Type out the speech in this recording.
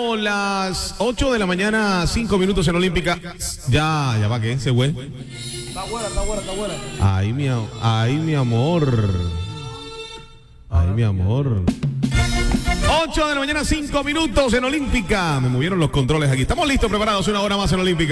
Bueno, las 8 de la mañana, 5 minutos en Olímpica. Ya va, ¿qué? ¿Se fue? Está buena. Ay, mi amor. Ay, mi amor. 8 de la mañana, 5 minutos en Olímpica. Me movieron los controles aquí. Estamos listos, preparados. Una hora más en Olímpica.